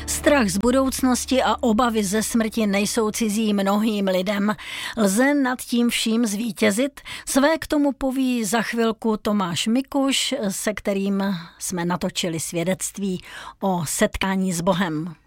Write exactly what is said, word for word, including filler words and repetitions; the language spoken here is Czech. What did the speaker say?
Strach z budoucnosti a obavy ze smrti nejsou cizí mnohým lidem. Lze nad tím vším zvítězit? Své k tomu poví za chvilku Tomáš Mikuš, se kterým jsme natočili svědectví o setkání s Bohem.